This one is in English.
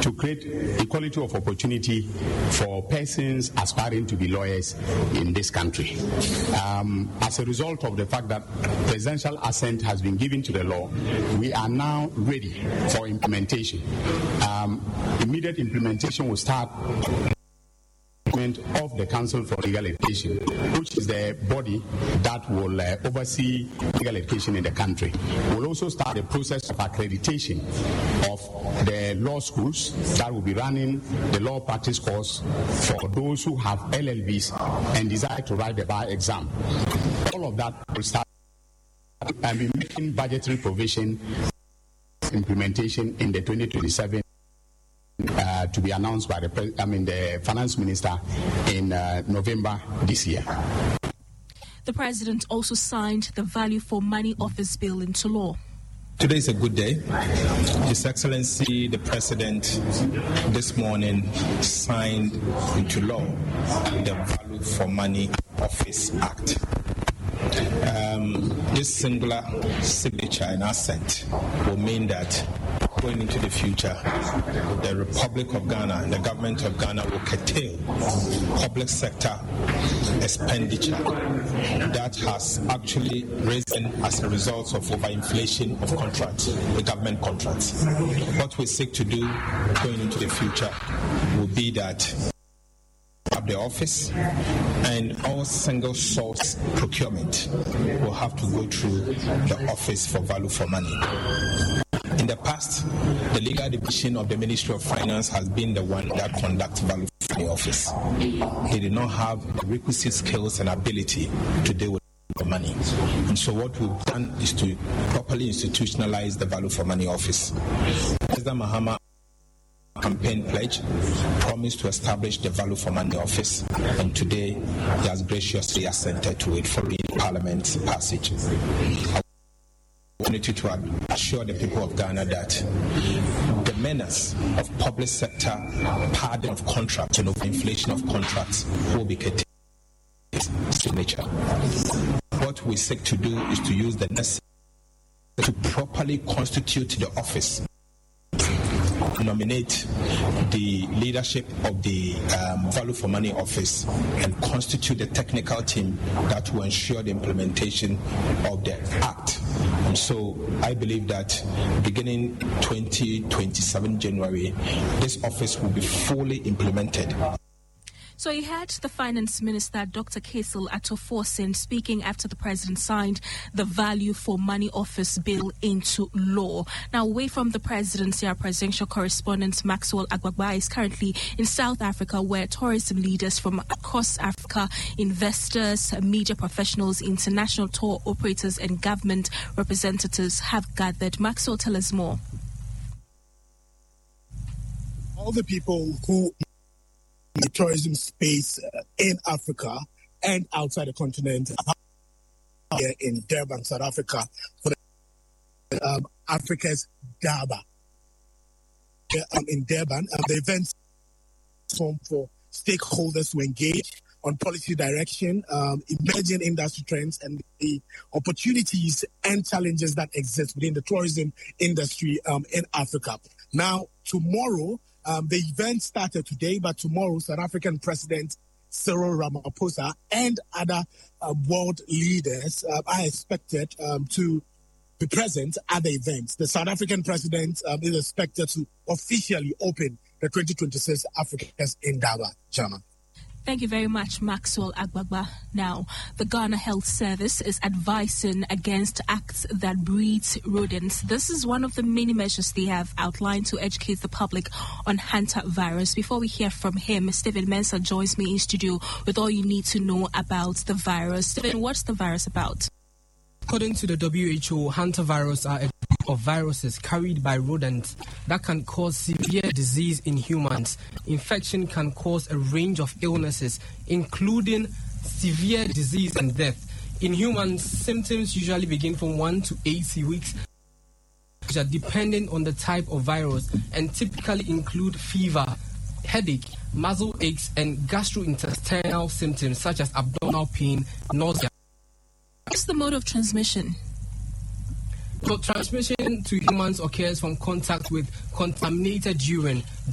to create equality of opportunity for persons aspiring to be lawyers in this country. As a result of the fact that presidential assent has been given to the law, we are now ready for implementation. Immediate implementation will start of the Council for Legal Education, which is the body that will oversee legal education in the country. We'll also start the process of accreditation of the law schools that will be running the law practice course for those who have LLBs and desire to write the bar exam. All of that will start and be making budgetary provision implementation in the 2027 to be announced by the finance minister in November this year. The president also signed the Value for Money Office bill into law. Today is a good day. His Excellency, the President, this morning signed into law the Value for Money Office Act. This singular signature and assent will mean that going into the future, the Republic of Ghana and the government of Ghana will curtail public sector expenditure that has actually risen as a result of overinflation of contracts, the government contracts. What we seek to do going into the future will be that the office and all single source procurement will have to go through the Office for Value for Money. In the past, the legal division of the Ministry of Finance has been the one that conducts Value for Money Office. They did not have the requisite skills and ability to deal with the money. And so what we've done is to properly institutionalize the Value for Money Office. President Mahama campaign pledge promised to establish the Value for Money Office, and today he has graciously assented to it following Parliament's passage. I wanted to assure the people of Ghana that the menace of public sector pardon of contracts and overinflation of contracts will be curtailed. Signature. What we seek to do is to use the necessary to properly constitute the office, nominate the leadership of the Value for Money Office, and constitute the technical team that will ensure the implementation of the Act. And so I believe that beginning 2027 January, this office will be fully implemented. So you heard the Finance Minister, Dr. Kasil Atto-Forson, speaking after the President signed the Value for Money Office bill into law. Now, away from the presidency, our presidential correspondent Maxwell Agbagba is currently in South Africa, where tourism leaders from across Africa, investors, media professionals, international tour operators and government representatives have gathered. Maxwell, tell us more. All the people who the tourism space in Africa and outside the continent here in Durban, South Africa, for the Africa's Daba. In Durban, the events form for stakeholders to engage on policy direction, emerging industry trends, and the opportunities and challenges that exist within the tourism industry in Africa. Now, tomorrow, the event started today, but tomorrow, South African President Cyril Ramaphosa and other world leaders are expected to be present at the event. The South African president is expected to officially open the 2026 Africa's Indaba, Chama. Thank you very much, Maxwell Agbagba. Now, the Ghana Health Service is advising against acts that breed rodents. This is one of the many measures they have outlined to educate the public on hantavirus. Before we hear from him, Stephen Mensah joins me in studio with all you need to know about the virus. Stephen, what's the virus about? According to the WHO, hantavirus are a group of viruses carried by rodents that can cause severe disease in humans. Infection can cause a range of illnesses, including severe disease and death. In humans, symptoms usually begin from 1 to 80 weeks, which are dependent on the type of virus, and typically include fever, headache, muscle aches, and gastrointestinal symptoms such as abdominal pain, nausea. What's the mode of transmission? So transmission to humans occurs from contact with contaminated urine,